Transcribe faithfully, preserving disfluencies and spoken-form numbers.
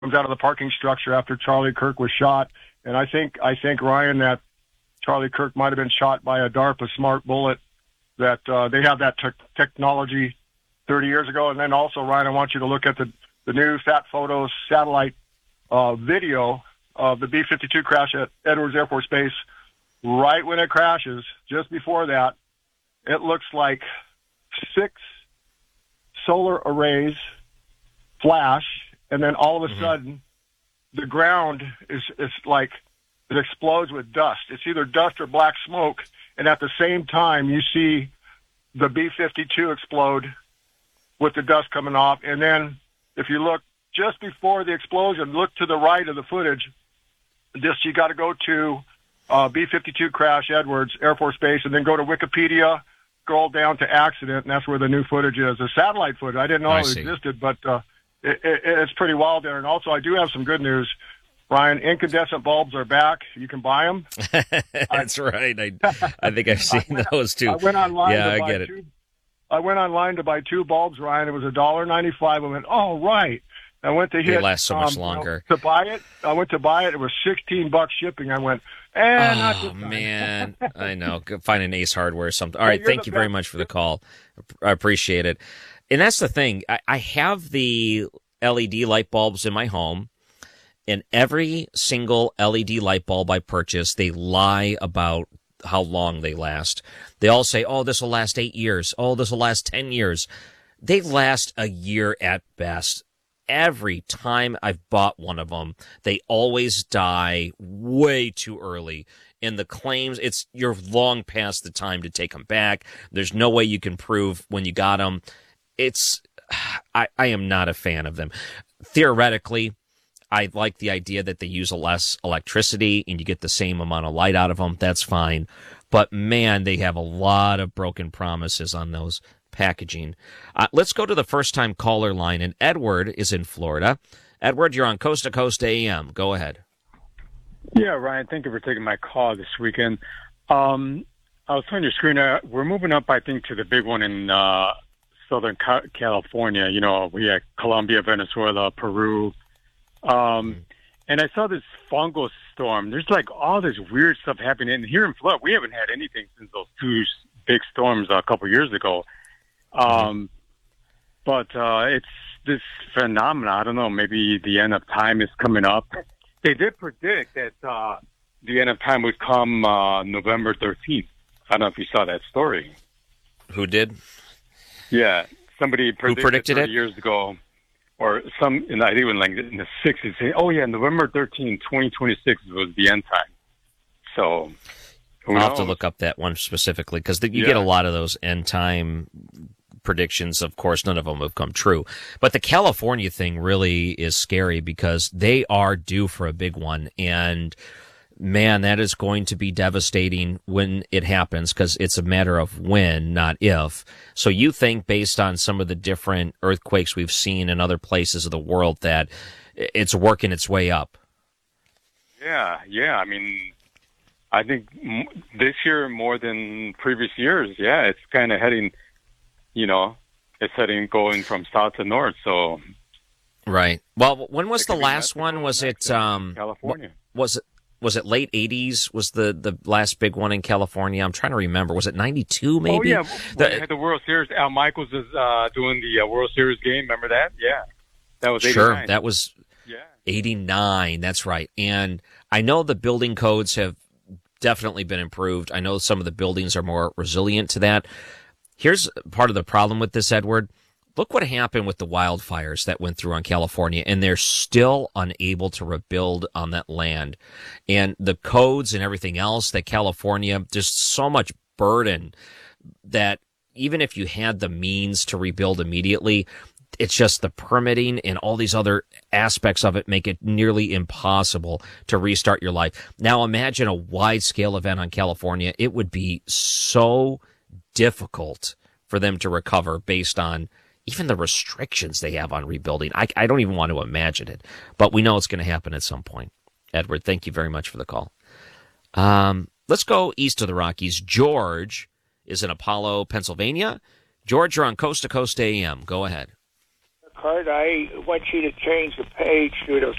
comes out of the parking structure after Charlie Kirk was shot. And I think, I think, Ryan, that Charlie Kirk might have been shot by a DARPA smart bullet, that uh, they have that te- technology thirty years ago. And then also, Ryan, I want you to look at the, the new Fat Photos satellite uh, video of the B fifty-two crash at Edwards Air Force Base. Right when it crashes, just before that, it looks like six solar arrays flash, and then all of a mm-hmm. sudden, the ground is, is like, it explodes with dust. It's either dust or black smoke, and at the same time, you see the B fifty-two explode with the dust coming off. And then, if you look just before the explosion, look to the right of the footage. This, you got to go to uh, B fifty-two crash, Edwards Air Force Base, and then go to Wikipedia, scroll down to accident, and that's where the new footage is. The satellite footage. I didn't know I it see. existed, but uh, it, it, it's pretty wild there. And also, I do have some good news. Ryan, incandescent bulbs are back. You can buy them. That's I, right. I, I think I've seen went, those too. I went online yeah, to I buy get it. Two, I went online to buy two bulbs, Ryan. It was a dollar ninety-five. I went, oh, right. I went to hit. They last so much um, longer. You know, to buy it, I went to buy it. It was sixteen bucks shipping. I went, eh, oh, not this time. man. I know. Go find an Ace Hardware or something. All right. Hey, Thank you very much for the call. I appreciate it. And that's the thing. I, I have the L E D light bulbs in my home, and every single L E D light bulb I purchase, they lie about how long they last. They all say, oh, this will last eight years. Oh, this will last ten years. They last a year at best. Every time I've bought one of them, they always die way too early. And the claims, it's you're long past the time to take them back. There's no way you can prove when you got them. It's, I, I am not a fan of them. Theoretically, I like the idea that they use less electricity and you get the same amount of light out of them. That's fine. But man, they have a lot of broken promises on those packaging. Uh, let's go to the first-time caller line, and Edward is in Florida. Edward, you're on Coast to Coast A M. Go ahead. Yeah, Ryan, thank you for taking my call this weekend. Um, I was on your screen. Uh, we're moving up, I think, to the big one in uh, Southern Ca- California. You know, we had Colombia, Venezuela, Peru. Um, and I saw this fungal storm. There's like all this weird stuff happening. And here in Florida, we haven't had anything since those two big storms a couple years ago. Um, but, uh, it's this phenomenon. I don't know, maybe the end of time is coming up. They did predict that, uh, the end of time would come, uh, November thirteenth. I don't know if you saw that story. Who did? Yeah. Somebody predicted, Who predicted it? years ago, or some, and I think even like in the sixties, saying, oh yeah, November thirteenth, twenty twenty-six was the end time. So, who I'll knows? have to look up that one specifically, because you Yeah. get a lot of those end time predictions. Of course, none of them have come true. But the California thing really is scary because they are due for a big one. And man, that is going to be devastating when it happens, because it's a matter of when, not if. So you think, based on some of the different earthquakes we've seen in other places of the world, that it's working its way up? Yeah, yeah. I mean, I think m- this year more than previous years, yeah, it's kind of heading, you know, it's heading going from south to north. So, right. Well, when was It the could be last Mexico one? Was next it in um California? Was it was it late eighties? Was the the last big one in California? I'm trying to remember. Was it ninety-two? Maybe. Oh yeah, The- we had the World Series. Al Michaels is uh, doing the uh, World Series game. Remember that? Yeah, that was sure. eighty-nine. That was yeah. eighty-nine. That's right. And I know the building codes have definitely been improved. I know some of the buildings are more resilient to that. Here's part of the problem with this, Edward. Look what happened with the wildfires that went through on California, and they're still unable to rebuild on that land. And the codes and everything else that California, just so much burden that even if you had the means to rebuild immediately, it's just the permitting and all these other aspects of it make it nearly impossible to restart your life. Now imagine a wide-scale event on California. It would be so difficult for them to recover based on even the restrictions they have on rebuilding. I, I don't even want to imagine it, but we know it's going to happen at some point. Edward, thank you very much for the call. Um, let's go east of the Rockies. George is in Apollo, Pennsylvania. George, you're on Coast to Coast A M. Go ahead. Kurt, I want you to change the page to the